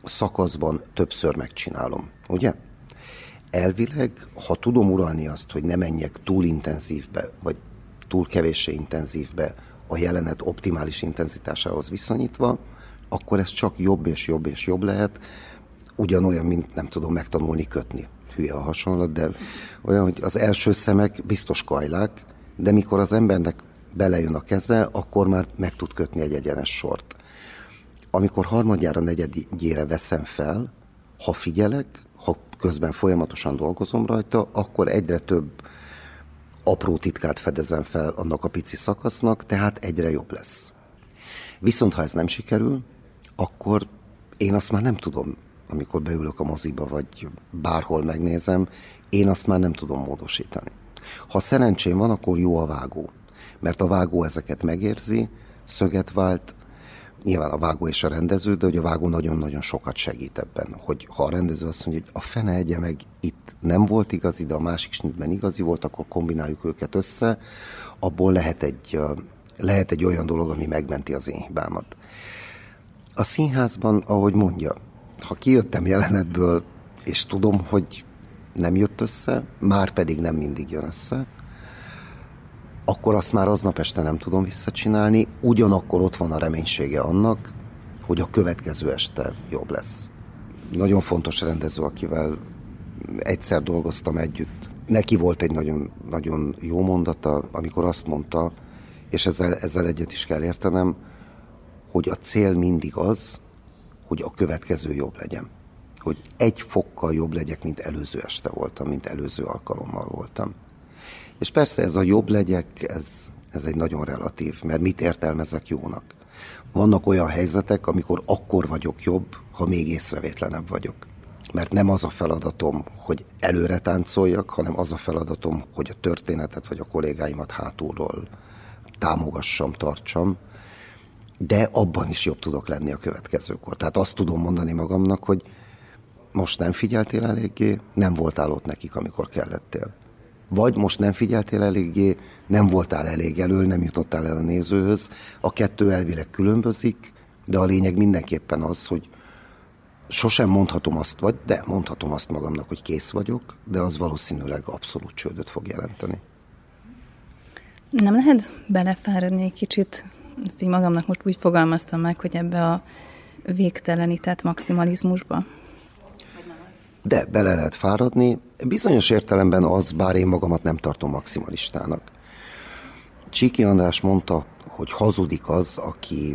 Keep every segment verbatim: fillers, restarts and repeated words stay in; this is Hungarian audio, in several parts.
szakaszban többször megcsinálom, ugye? Elvileg, ha tudom uralni azt, hogy ne menjek túl intenzívbe, vagy túl kevéssé intenzívbe a jelenet optimális intenzitásához viszonyítva, akkor ez csak jobb és jobb és jobb lehet, ugyanolyan, mint nem tudom megtanulni kötni. Hülye a hasonlat, de olyan, hogy az első szemek biztos kajlák, de mikor az embernek belejön a keze, akkor már meg tud kötni egy egyenes sort. Amikor harmadjára, negyedjére veszem fel, ha figyelek, ha közben folyamatosan dolgozom rajta, akkor egyre több apró titkát fedezem fel annak a pici szakasznak, tehát egyre jobb lesz. Viszont ha ez nem sikerül, akkor én azt már nem tudom, amikor beülök a moziba, vagy bárhol megnézem, én azt már nem tudom módosítani. Ha szerencsém van, akkor jó a vágó. Mert a vágó ezeket megérzi, szöget vált, nyilván a vágó és a rendező, de hogy a vágó nagyon-nagyon sokat segít ebben, hogy ha a rendező azt mondja, hogy a fene egye meg itt nem volt igazi, de a másik snitben igazi volt, akkor kombináljuk őket össze, abból lehet egy, lehet egy olyan dolog, ami megmenti az én hibámat. A színházban, ahogy mondja, ha kijöttem jelenetből, és tudom, hogy nem jött össze, már pedig nem mindig jön össze, akkor azt már aznap este nem tudom visszacsinálni, ugyanakkor ott van a reménysége annak, hogy a következő este jobb lesz. Nagyon fontos rendező, akivel egyszer dolgoztam együtt. Neki volt egy nagyon, nagyon jó mondata, amikor azt mondta, és ezzel, ezzel egyet is kell értenem, hogy a cél mindig az, hogy a következő jobb legyen. Hogy egy fokkal jobb legyek, mint előző este voltam, mint előző alkalommal voltam. És persze ez a jobb legyek, ez, ez egy nagyon relatív, mert mit értelmezek jónak? Vannak olyan helyzetek, amikor akkor vagyok jobb, ha még észrevétlenebb vagyok. Mert nem az a feladatom, hogy előre táncoljak, hanem az a feladatom, hogy a történetet vagy a kollégáimat hátulról támogassam, tartsam, de abban is jobb tudok lenni a következőkor. Tehát azt tudom mondani magamnak, hogy most nem figyeltél eléggé, nem voltál ott nekik, amikor kellettél. Vagy most nem figyeltél eléggé, nem voltál elég elől, nem jutottál el a nézőhöz. A kettő elvileg különbözik, de a lényeg mindenképpen az, hogy sosem mondhatom azt, vagy de mondhatom azt magamnak, hogy kész vagyok, de az valószínűleg abszolút csődöt fog jelenteni. Nem lehet belefáradni egy kicsit, ezt így magamnak most úgy fogalmaztam meg, hogy ebbe a végtelenített maximalizmusba? De bele lehet fáradni. Bizonyos értelemben az, bár én magamat nem tartom maximalistának. Csíki András mondta, hogy hazudik az, aki,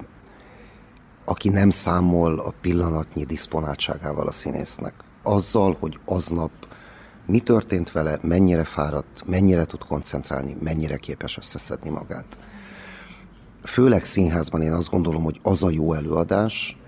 aki nem számol a pillanatnyi diszponáltságával a színésznek. Azzal, hogy aznap mi történt vele, mennyire fáradt, mennyire tud koncentrálni, mennyire képes összeszedni magát. Főleg színházban én azt gondolom, hogy az a jó előadás,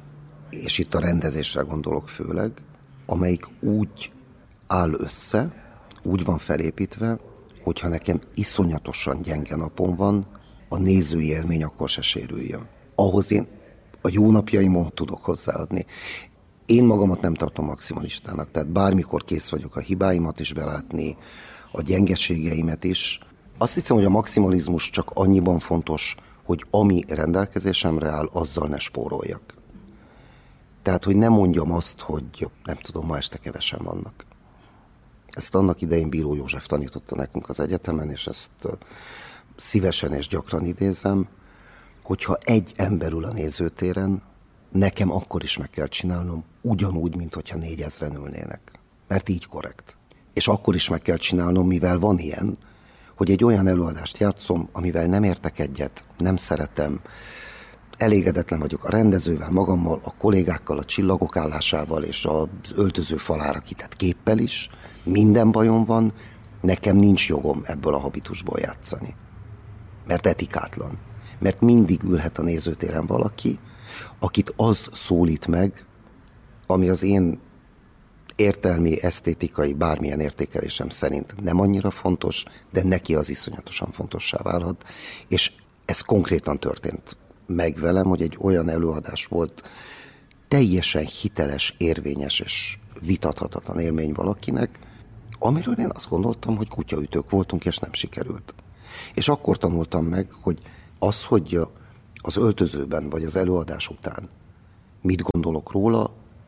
és itt a rendezésre gondolok főleg, amelyik úgy áll össze, úgy van felépítve, hogyha nekem iszonyatosan gyenge napom van, a nézői élmény akkor se sérüljön. Ahhoz én a jó napjaimon tudok hozzáadni. Én magamat nem tartom maximalistának, tehát bármikor kész vagyok a hibáimat is belátni, a gyengeségeimet is. Azt hiszem, hogy a maximalizmus csak annyiban fontos, hogy ami rendelkezésemre áll, azzal ne spóroljak. Tehát, hogy ne mondjam azt, hogy nem tudom, ma este kevesen vannak. Ezt annak idején Bíró József tanította nekünk az egyetemen, és ezt szívesen és gyakran idézem, hogyha egy ember ül a nézőtéren, nekem akkor is meg kell csinálnom, ugyanúgy, mint hogyha négyezren ülnének. Mert így korrekt. És akkor is meg kell csinálnom, mivel van ilyen, hogy egy olyan előadást játszom, amivel nem értek egyet, nem szeretem, elégedetlen vagyok a rendezővel, magammal, a kollégákkal, a csillagok állásával és az öltöző falára kitett képpel is. Minden bajom van, nekem nincs jogom ebből a habitusból játszani. Mert etikátlan. Mert mindig ülhet a nézőtéren valaki, akit az szólít meg, ami az én értelmi, esztétikai, bármilyen értékelésem szerint nem annyira fontos, de neki az iszonyatosan fontossá válhat. És ez konkrétan történt meg velem, hogy egy olyan előadás volt, teljesen hiteles, érvényes és vitathatatlan élmény valakinek, amiről én azt gondoltam, hogy kutyaütők voltunk, és nem sikerült. És akkor tanultam meg, hogy az, hogy az öltözőben vagy az előadás után mit gondolok róla,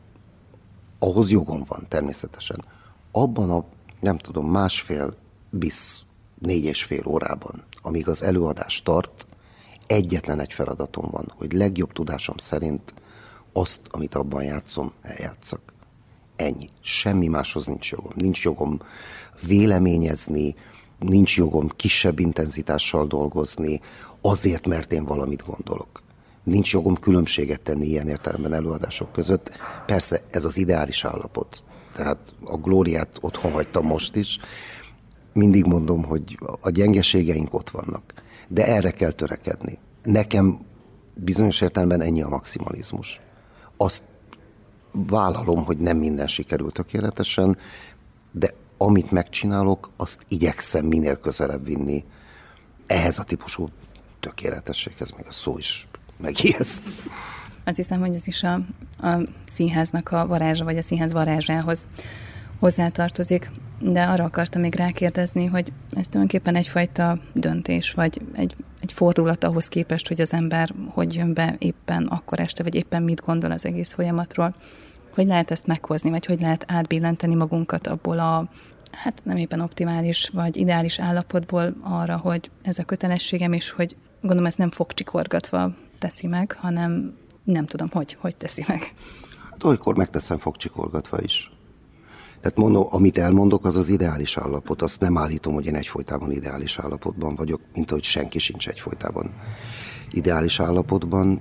Ahhoz jogom van természetesen. Abban a, nem tudom, másfél bisz négy és fél órában, amíg az előadás tart, egyetlen egy feladatom van, hogy legjobb tudásom szerint azt, amit abban játszom, eljátszak. Ennyi. Semmi máshoz nincs jogom. Nincs jogom véleményezni, nincs jogom kisebb intenzitással dolgozni, azért, mert én valamit gondolok. Nincs jogom különbséget tenni ilyen értelemben előadások között. Persze ez az ideális állapot. Tehát a Glóriát otthon hagytam most is. Mindig mondom, hogy a gyengeségeink ott vannak. De erre kell törekedni. Nekem bizonyos értelemben ennyi a maximalizmus. Azt vállalom, hogy nem minden sikerül tökéletesen, de amit megcsinálok, azt igyekszem minél közelebb vinni ehhez a típusú tökéletességhez, meg a szó is megijeszt. Azt hiszem, hogy ez is a, a színháznak a varázsa, vagy a színház varázsához hozzátartozik, de arra akartam még rákérdezni, hogy ez tulajdonképpen egyfajta döntés, vagy egy, egy fordulat ahhoz képest, hogy az ember hogy jön be éppen akkor este, vagy éppen mit gondol az egész folyamatról. Hogy lehet ezt meghozni, vagy hogy lehet átbillenteni magunkat abból a, hát nem éppen optimális, vagy ideális állapotból arra, hogy ez a kötelességem, és hogy gondolom ezt nem fogcsikorgatva teszi meg, hanem nem tudom, hogy, hogy teszi meg. Hát olykor megteszem fogcsikorgatva is. Tehát mondom, amit elmondok, az az ideális állapot. Azt nem állítom, hogy én egyfolytában ideális állapotban vagyok, mint ahogy senki sincs egyfolytában ideális állapotban,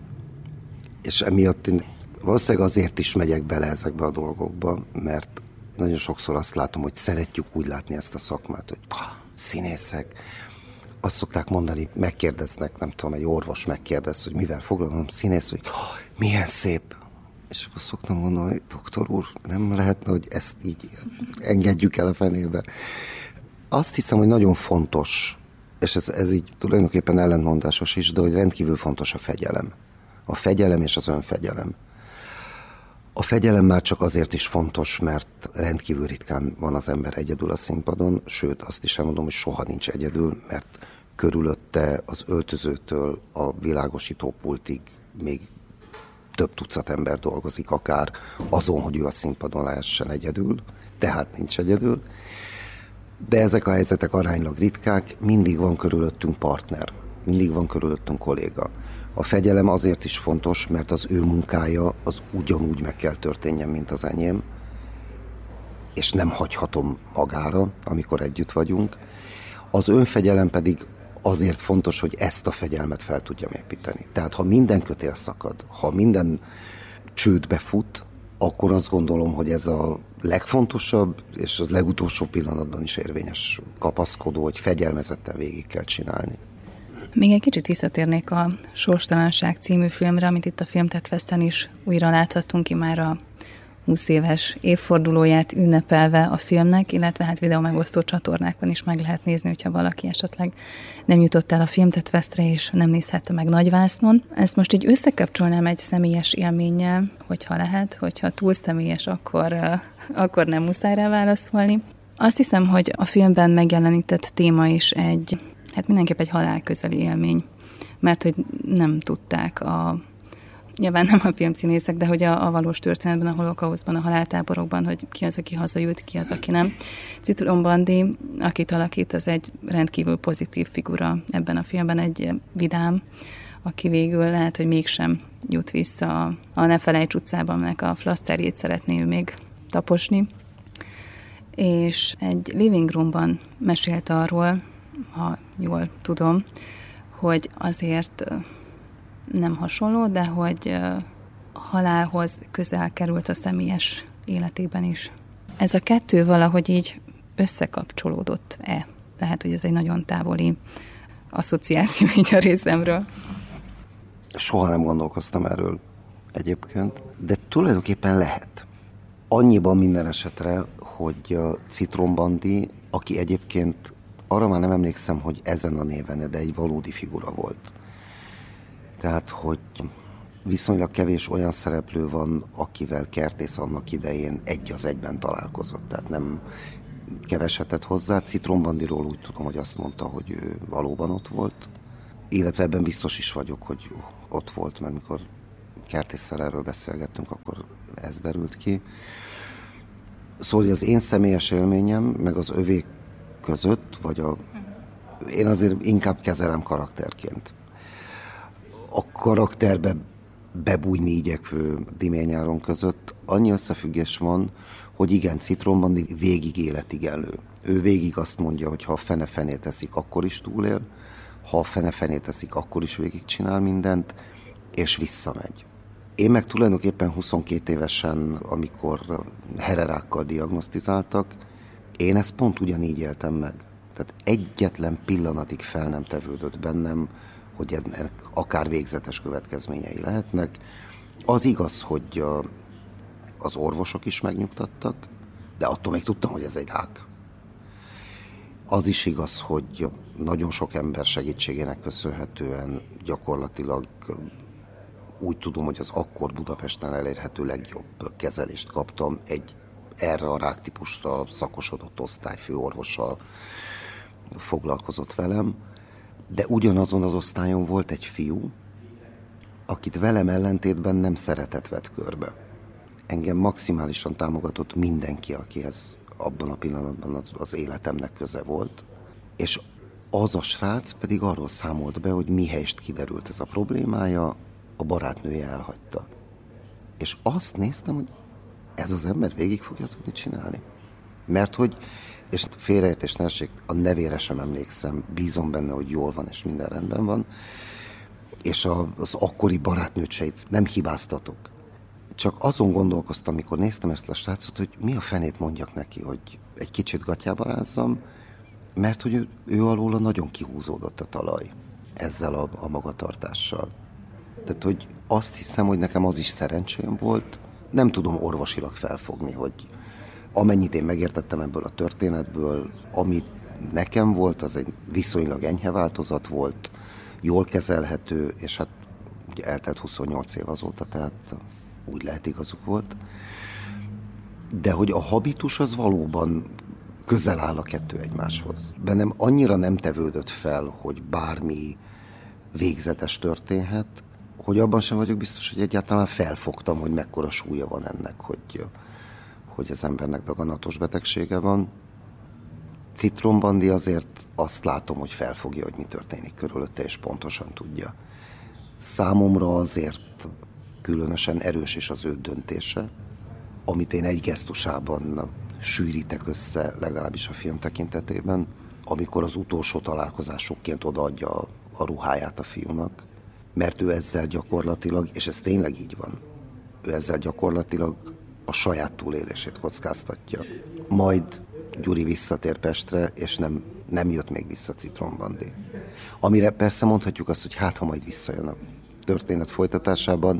és emiatt én valószínűleg azért is megyek bele ezekbe a dolgokba, mert nagyon sokszor azt látom, hogy szeretjük úgy látni ezt a szakmát, hogy pah, színészek. Azt szokták mondani, megkérdeznek, nem tudom, egy orvos megkérdez, hogy mivel foglalom, színész, hogy milyen szép. És akkor szoktam mondani, hogy doktor úr, nem lehetne, hogy ezt így engedjük el a fenébe. Azt hiszem, hogy nagyon fontos, és ez, ez így tulajdonképpen ellentmondásos is, de hogy rendkívül fontos a fegyelem. A fegyelem és az önfegyelem. A fegyelem már csak azért is fontos, mert rendkívül ritkán van az ember egyedül a színpadon, sőt azt is elmondom, hogy soha nincs egyedül, mert körülötte az öltözőtől a világosítópultig még több tucat ember dolgozik, akár azon, hogy ő a színpadon lehessen egyedül, tehát nincs egyedül. De ezek a helyzetek aránylag ritkák, mindig van körülöttünk partner, mindig van körülöttünk kolléga. A fegyelem azért is fontos, mert az ő munkája az ugyanúgy meg kell történjen, mint az enyém, és nem hagyhatom magára, amikor együtt vagyunk. Az önfegyelem pedig azért fontos, hogy ezt a fegyelmet fel tudjam építeni. Tehát ha minden kötél szakad, ha minden csődbe fut, akkor azt gondolom, hogy ez a legfontosabb, és az legutolsó pillanatban is érvényes kapaszkodó, hogy fegyelmezetten végig kell csinálni. Még egy kicsit visszatérnék a Sorstalanság című filmre, amit itt a Filmtetfesten is újra láthattunk ki már a húsz éves évfordulóját ünnepelve a filmnek, illetve hát videó megosztó csatornákon is meg lehet nézni, hogyha valaki esetleg nem jutott el a Filmtetfestre és nem nézhette meg nagyvásznon. Ezt most így összekapcsolnám egy személyes élménnyel, hogyha lehet, hogyha túl személyes, akkor, akkor nem muszáj rá válaszolni. Azt hiszem, hogy a filmben megjelenített téma is egy, hát mindenképp egy halálközeli élmény, mert hogy nem tudták a nyilván nem a filmszínészek, de hogy a, a valós történetben, a holokauszban, a haláltáborokban, hogy ki az, aki hazajut, ki az, aki nem. Citrom Bandi, akit alakít, az egy rendkívül pozitív figura ebben a filmben, egy vidám, aki végül lehet, hogy mégsem jut vissza a, a Ne felejts utcában, meg a flaszterjét szeretné ő még taposni. És egy living roomban mesélt arról, ha jól tudom, hogy azért nem hasonló, de hogy halálhoz közel került a személyes életében is. Ez a kettő valahogy így összekapcsolódott-e? Lehet, hogy ez egy nagyon távoli asszociáció így a részemről. Soha nem gondolkoztam erről egyébként, de tulajdonképpen lehet. Annyiban minden esetre, hogy a Citrom Bandi, aki egyébként arra már nem emlékszem, hogy ezen a néven, de egy valódi figura volt. Tehát, hogy viszonylag kevés olyan szereplő van, akivel Kertész annak idején egy az egyben találkozott. Tehát nem kevesetett hozzá. Citrom Bandiról úgy tudom, hogy azt mondta, hogy ő valóban ott volt. Illetve ebben biztos is vagyok, hogy ott volt, mert mikor Kertésszel erről beszélgettünk, akkor ez derült ki. Szóval az én személyes élményem, meg az övék között, vagy a... Én azért inkább kezelem karakterként. A karakterbe bebújni igyekvő Dimény között annyi összefüggés van, hogy igen, Citromban végig életigenlő. Ő végig azt mondja, hogy ha a fene-fené teszik, akkor is túlél, ha a fene-fené teszik, akkor is végigcsinál mindent, és visszamegy. Én meg tulajdonképpen huszonkét évesen, amikor hererákkal diagnosztizáltak, én ezt pont ugyanígy éltem meg. Tehát egyetlen pillanatig fel nem tevődött bennem, hogy ennek akár végzetes következményei lehetnek. Az igaz, hogy az orvosok is megnyugtattak, de attól még tudtam, hogy ez egy rák. Az is igaz, hogy nagyon sok ember segítségének köszönhetően gyakorlatilag úgy tudom, hogy az akkor Budapesten elérhető legjobb kezelést kaptam. Egy erre a ráktípusra szakosodott osztályfőorvossal foglalkozott velem, de ugyanazon az osztályon volt egy fiú, akit velem ellentétben nem szeretett vett körbe. Engem maximálisan támogatott mindenki, akihez abban a pillanatban az, az életemnek köze volt, és az a srác pedig arról számolt be, hogy mihelyest kiderült ez a problémája, a barátnője elhagyta. És azt néztem, hogy ez az ember végig fogja tudni csinálni. Mert hogy, és félreértés ne essék, a nevére sem emlékszem, bízom benne, hogy jól van és minden rendben van, és a, az akkori barátnőt nem hibáztatok. Csak azon gondolkoztam, amikor néztem ezt a srácot, hogy mi a fenét mondjak neki, hogy egy kicsit gatyába rázzam, mert hogy ő, ő alóla nagyon kihúzódott a talaj ezzel a, a magatartással. Tehát, hogy azt hiszem, hogy nekem az is szerencsém volt, nem tudom orvosilag felfogni, hogy amennyit én megértettem ebből a történetből, amit nekem volt, az egy viszonylag enyhe változat volt, jól kezelhető, és hát ugye eltelt huszonnyolc év azóta, tehát úgy lehet igazuk volt. De hogy a habitus az valóban közel áll a kettő egymáshoz. Bennem annyira nem tevődött fel, hogy bármi végzetes történhet, hogy abban sem vagyok biztos, hogy egyáltalán felfogtam, hogy mekkora súlya van ennek, hogy, hogy az embernek daganatos betegsége van. Citrombandi azért azt látom, hogy felfogja, hogy mi történik körülötte, és pontosan tudja. Számomra azért különösen erős is az ő döntése, amit én egy gesztusában sűrítek össze, legalábbis a film tekintetében, amikor az utolsó találkozásukként odaadja a, a ruháját a fiúnak, mert ő ezzel gyakorlatilag, és ez tényleg így van, ő ezzel gyakorlatilag a saját túlélését kockáztatja. Majd Gyuri visszatér Pestre, és nem, nem jött még vissza Citrombandi. Amire persze mondhatjuk azt, hogy hát, ha majd visszajön a történet folytatásában,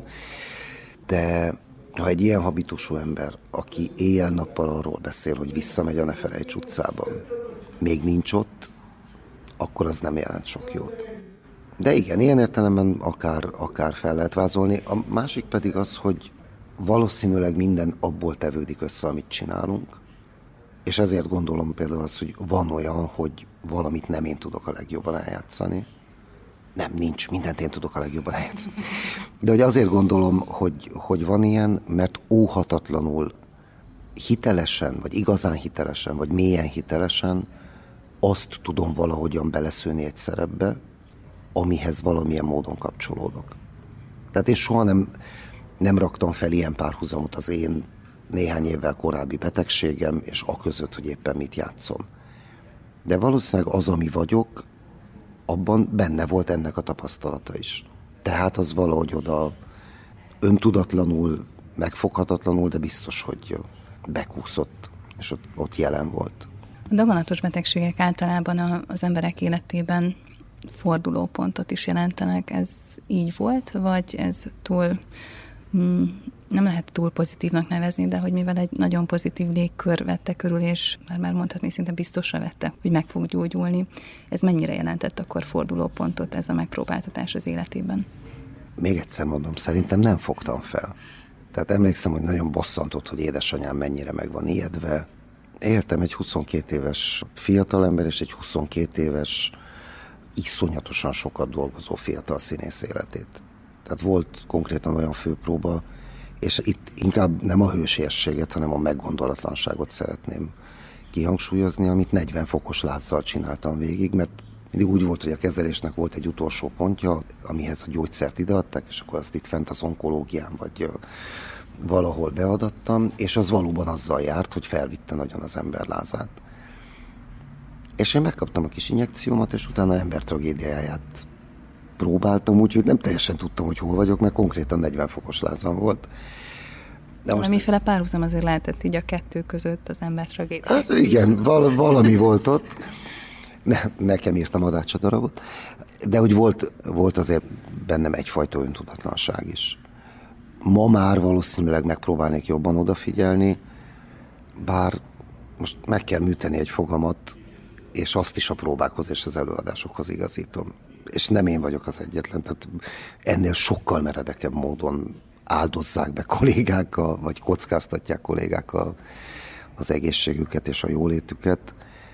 de ha egy ilyen habitusú ember, aki éjjel-nappal arról beszél, hogy visszamegy a Ne Felejts utcában, még nincs ott, akkor az nem jelent sok jót. De igen, ilyen értelemben akár, akár fel lehet vázolni. A másik pedig az, hogy valószínűleg minden abból tevődik össze, amit csinálunk, és ezért gondolom például azt, hogy van olyan, hogy valamit nem én tudok a legjobban eljátszani. Nem, nincs, mindent én tudok a legjobban eljátszani. De hogy azért gondolom, hogy, hogy van ilyen, mert óhatatlanul hitelesen, vagy igazán hitelesen, vagy mélyen hitelesen azt tudom valahogyan beleszőni egy szerepbe, amihez valamilyen módon kapcsolódok. Tehát én soha nem, nem raktam fel ilyen párhuzamot az én néhány évvel korábbi betegségem, és aközött, hogy éppen mit játszom. De valószínűleg az, ami vagyok, abban benne volt ennek a tapasztalata is. Tehát az valahogy oda öntudatlanul, megfoghatatlanul, de biztos, hogy bekúszott, és ott, ott jelen volt. A daganatos betegségek általában az emberek életében fordulópontot is jelentenek. Ez így volt, vagy ez túl, nem lehet túl pozitívnak nevezni, de hogy mivel egy nagyon pozitív légkör vette körül, és már, már mondhatni szinte biztosra vette, hogy meg fog gyógyulni. Ez mennyire jelentett akkor fordulópontot, ez a megpróbáltatás az életében? Még egyszer mondom, szerintem nem fogtam fel. Tehát emlékszem, hogy nagyon bosszantott, hogy édesanyám mennyire meg van ijedve. Éltem egy huszonkét éves fiatalember, és egy huszonkét éves iszonyatosan sokat dolgozó fiatal színész életét. Tehát volt konkrétan olyan főpróba, És itt inkább nem a hősiességet, hanem a meggondolatlanságot szeretném kihangsúlyozni, amit negyven fokos lázzal csináltam végig, mert mindig úgy volt, hogy a kezelésnek volt egy utolsó pontja, amihez a gyógyszert ideadták, és akkor azt itt fent az onkológián vagy valahol beadattam, és az valóban azzal járt, hogy felvitte nagyon az ember lázát. És én megkaptam a kis injekciómat, és utána ember tragédiáját próbáltam, úgyhogy nem teljesen tudtam, hogy hol vagyok, mert konkrétan negyven fokos lázam volt. De most valamiféle párhuzam azért lehetett így a kettő között, az ember tragédia. Hát igen, val- valami volt ott. Ne, nekem írtam Adácsa darabot. De hogy volt, volt azért bennem egyfajta öntudatlanság is. Ma már valószínűleg megpróbálnék jobban odafigyelni, bár most meg kell műteni egy fogamat, és azt is a próbákhoz és az előadásokhoz igazítom. És nem én vagyok az egyetlen, tehát ennél sokkal meredekebb módon áldozzák be kollégákkal, vagy kockáztatják kollégákkal az egészségüket és a jólétüket.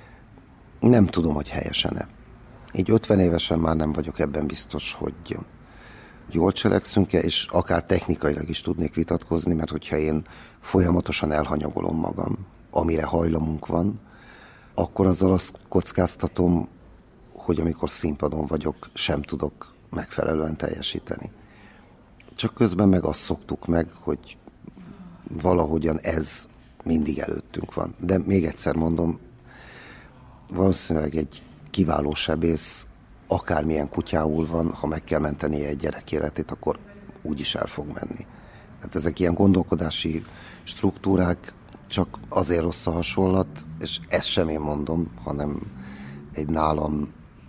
Nem tudom, hogy helyesen-e. Így ötven évesen már nem vagyok ebben biztos, hogy jól cselekszünk-e, és akár technikailag is tudnék vitatkozni, mert hogyha én folyamatosan elhanyagolom magam, amire hajlamunk van, akkor azzal azt kockáztatom, hogy amikor színpadon vagyok, sem tudok megfelelően teljesíteni. Csak közben meg azt szoktuk meg, hogy valahogyan ez mindig előttünk van. De még egyszer mondom, valószínűleg egy kiváló sebész akármilyen kutyául van, ha meg kell mentenie egy gyerek életét, akkor úgyis el fog menni. Tehát ezek ilyen gondolkodási struktúrák, csak azért rossz a hasonlat, és ezt sem én mondom, hanem egy nálam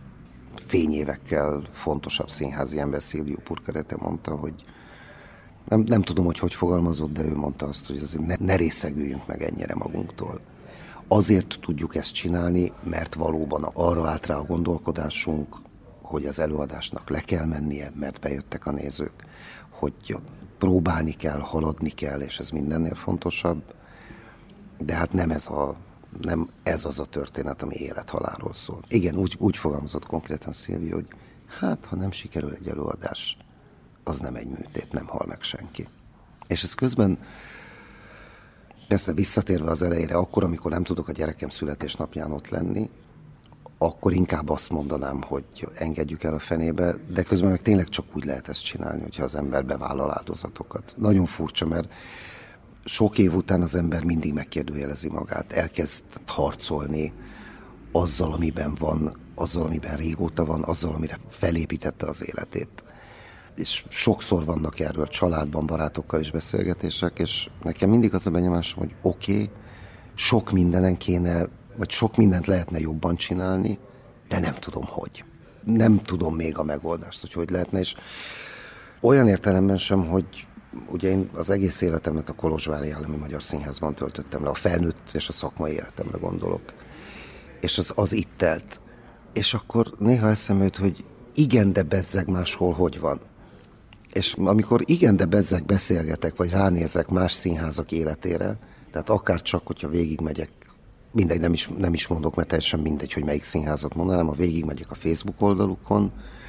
fényévekkel fontosabb színházi ember, Silvio Purcarete mondta, hogy nem, nem tudom, hogy hogy fogalmazott, de ő mondta azt, hogy azért ne, ne részegüljünk meg ennyire magunktól. Azért tudjuk ezt csinálni, mert valóban arra állt rá a gondolkodásunk, hogy az előadásnak le kell mennie, mert bejöttek a nézők, hogy próbálni kell, haladni kell, és ez mindennél fontosabb. De hát nem ez, a, nem ez az a történet, ami élet-halálról szól. Igen, úgy, úgy fogalmazott konkrétan Silvio, hogy hát, ha nem sikerül egy előadás, az nem egy műtét, nem hal meg senki. És ez közben, persze visszatérve az elejére, akkor, amikor nem tudok a gyerekem születésnapján ott lenni, akkor inkább azt mondanám, hogy engedjük el a fenébe, de közben meg tényleg csak úgy lehet ezt csinálni, hogyha az ember bevállal áldozatokat. Nagyon furcsa, mert sok év után az ember mindig megkérdőjelezi magát, elkezd harcolni azzal, amiben van, azzal, amiben régóta van, azzal, amire felépítette az életét. És sokszor vannak erről családban, barátokkal is beszélgetések, és nekem mindig az a benyomásom, hogy oké, okay, sok mindenen kéne, vagy sok mindent lehetne jobban csinálni, de nem tudom, hogy. Nem tudom még a megoldást, hogy hogy lehetne, és olyan értelemben sem, hogy ugye én az egész életemet a Kolozsvári Állami Magyar Színházban töltöttem le, a felnőtt és a szakmai életemre gondolok. És az, az itt telt. És akkor néha eszembe jut, hogy igen, de bezzeg máshol hogy van. És amikor igen, de bezzeg beszélgetek, vagy ránézek más színházak életére, tehát akár csak, hogyha végigmegyek, mindegy, nem is, nem is mondok, mert teljesen mindegy, hogy melyik színházat mondanám, ha végigmegyek a Facebook oldalukon,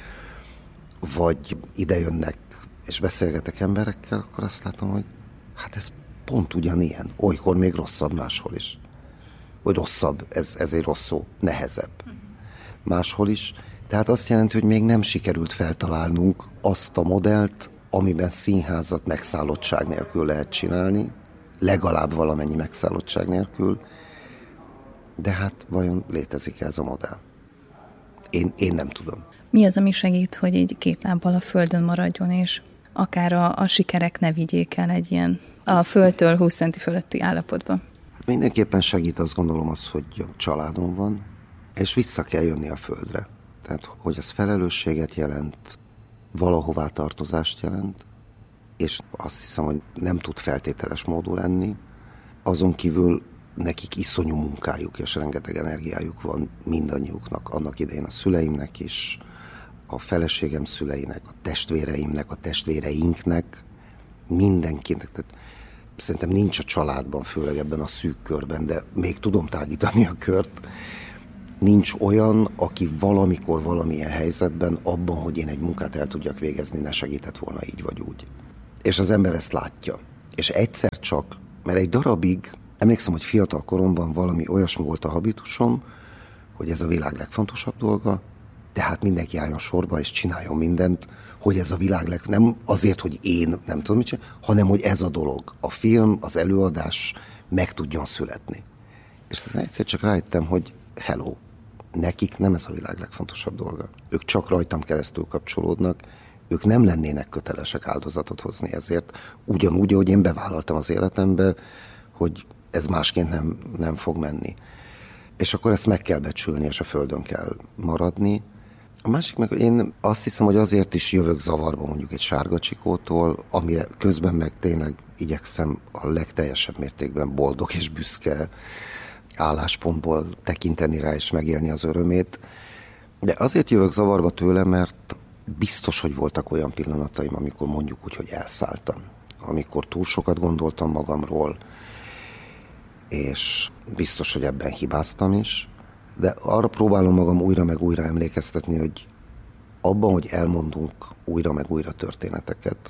vagy idejönnek és beszélgetek emberekkel, akkor azt látom, hogy hát ez pont ugyanilyen. Olykor még rosszabb máshol is. Vagy rosszabb, ez, ez egy rossz szó, nehezebb. Máshol is. Tehát azt jelenti, hogy még nem sikerült feltalálnunk azt a modellt, amiben színházat megszállottság nélkül lehet csinálni, legalább valamennyi megszállottság nélkül, de hát vajon létezik ez a modell? Én, én nem tudom. Mi az, ami segít, hogy így két lábbal a földön maradjon, és akár a, a sikerek ne vigyék el egy ilyen a földtől húsz centi fölötti állapotban? Hát mindenképpen segít, azt gondolom az, hogy családom van, és vissza kell jönni a földre. Tehát, hogy az felelősséget jelent, valahová tartozást jelent, és azt hiszem, hogy nem tud feltételes módon lenni. Azon kívül nekik iszonyú munkájuk és rengeteg energiájuk van mindannyiuknak, annak idején a szüleimnek is, a feleségem szüleinek, a testvéreimnek, a testvéreinknek, mindenkinek. Tehát szerintem nincs a családban, főleg ebben a szűk körben, de még tudom tágítani a kört, nincs olyan, aki valamikor valamilyen helyzetben abban, hogy én egy munkát el tudjak végezni, ne segített volna így vagy úgy. És az ember ezt látja. És egyszer csak, mert egy darabig, emlékszem, hogy fiatal koromban valami olyasmi volt a habitusom, hogy ez a világ legfontosabb dolga, tehát mindenki álljon sorba és csináljon mindent, hogy ez a világ leg... nem azért, hogy én nem tudom mit csinálni, hanem hogy ez a dolog, a film, az előadás meg tudjon születni. És aztán egyszer csak rájöttem, hogy hello, nekik nem ez a világ legfontosabb dolga. Ők csak rajtam keresztül kapcsolódnak, ők nem lennének kötelesek áldozatot hozni ezért, ugyanúgy, ahogy én bevállaltam az életembe, hogy ez másként nem, nem fog menni. És akkor ezt meg kell becsülni, és a földön kell maradni. A másik meg, én azt hiszem, hogy azért is jövök zavarba mondjuk egy Sárga Csikótól, amire közben meg tényleg igyekszem a legteljesebb mértékben boldog és büszke álláspontból tekinteni rá és megélni az örömét. De azért jövök zavarba tőle, mert biztos, hogy voltak olyan pillanataim, amikor mondjuk úgy, hogy elszálltam. Amikor túl sokat gondoltam magamról, és biztos, hogy ebben hibáztam is, de arra próbálom magam újra meg újra emlékeztetni, hogy abban, hogy elmondunk újra meg újra történeteket,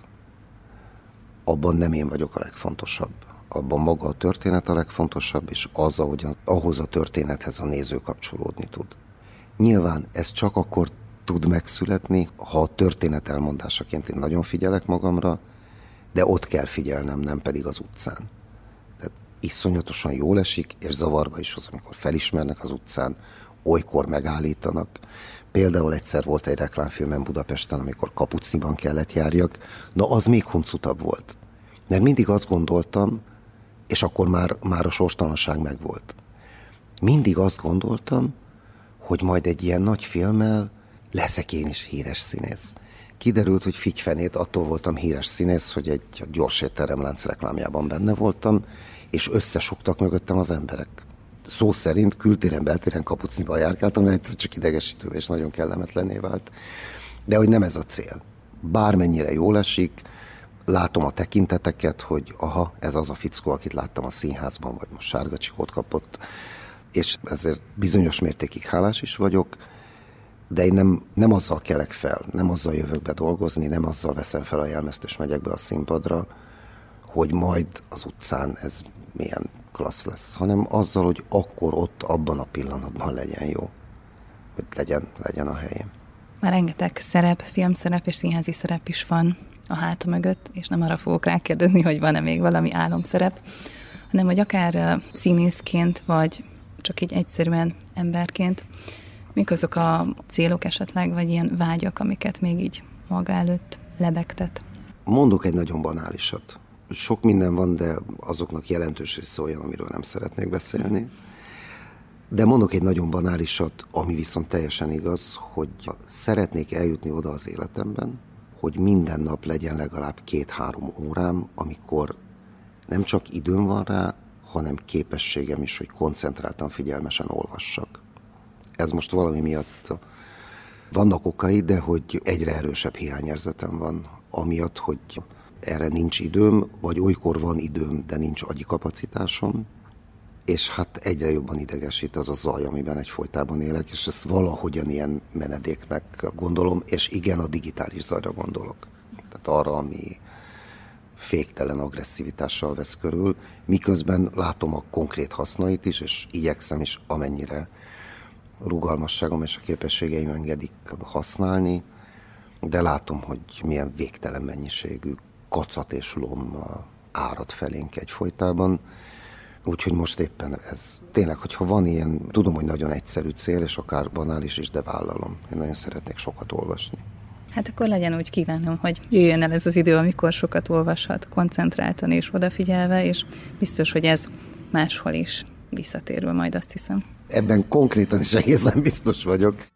abban nem én vagyok a legfontosabb. Abban maga a történet a legfontosabb, és az, ahogy ahhoz a történethez a néző kapcsolódni tud. Nyilván ez csak akkor tud megszületni, ha a történet elmondásaként én nagyon figyelek magamra, de ott kell figyelnem, nem pedig az utcán. Tehát iszonyatosan jól esik, és zavarba is az, amikor felismernek az utcán, olykor megállítanak. Például egyszer volt egy reklámfilmem Budapesten, amikor kapucniban kellett járjak, na az még huncutabb volt. Mert mindig azt gondoltam, és akkor már, már a sorstalanság megvolt. Mindig azt gondoltam, hogy majd egy ilyen nagy filmmel leszek én is híres színész. Kiderült, hogy figyfenét, attól voltam híres színész, hogy egy gyors étteremlánc reklámjában benne voltam, és összesugtak mögöttem az emberek. Szó szerint kültéren, beltéren kapucniban járkáltam, mert csak idegesítő és nagyon kellemetlenné vált. De hogy nem ez a cél. Bármennyire jól esik, látom a tekinteteket, hogy aha, ez az a fickó, akit láttam a színházban, vagy most Sárga Csikót kapott, és ezért bizonyos mértékig hálás is vagyok, de én nem, nem azzal kelek fel, nem azzal jövök be dolgozni, nem azzal veszem fel a jelmezt és megyek be a színpadra, hogy majd az utcán ez milyen klassz lesz, hanem azzal, hogy akkor ott, abban a pillanatban legyen jó, hogy legyen, legyen a helyem. Már rengeteg szerep, filmszerep és színházi szerep is van a háta mögött, és nem arra fogok rákérdezni, hogy van-e még valami álomszerep, hanem hogy akár színészként, vagy csak így egyszerűen emberként, mik azok a célok esetleg, vagy ilyen vágyak, amiket még így maga előtt lebegtet? Mondok egy nagyon banálisat. Sok minden van, de azoknak jelentős része olyan, amiről nem szeretnék beszélni. De mondok egy nagyon banálisat, ami viszont teljesen igaz, hogy szeretnék eljutni oda az életemben, hogy minden nap legyen legalább két-három órám, amikor nem csak időm van rá, hanem képességem is, hogy koncentráltan, figyelmesen olvassak. Ez most valami miatt vannak okai, de hogy egyre erősebb hiányérzetem van, amiatt, hogy erre nincs időm, vagy olykor van időm, de nincs agyi kapacitásom, és hát egyre jobban idegesít az a zaj, amiben egyfolytában élek, és ezt valahogyan ilyen menedéknek gondolom, és igen, a digitális zajra gondolok. Tehát arra, ami féktelen agresszivitással vesz körül, miközben látom a konkrét hasznait is, és igyekszem is, amennyire rugalmasságom és a képességeim engedik használni, de látom, hogy milyen végtelen mennyiségű kacat és lom árad felénk egyfolytában. Úgyhogy most éppen ez tényleg, hogyha van ilyen, tudom, hogy nagyon egyszerű cél, és akár banális is, de vállalom. Én nagyon szeretnék sokat olvasni. Hát akkor legyen úgy, kívánom, hogy jöjjön el ez az idő, amikor sokat olvashat, koncentráltan és odafigyelve, és biztos, hogy ez máshol is visszatérül majd, azt hiszem. Ebben konkrétan is egészen biztos vagyok.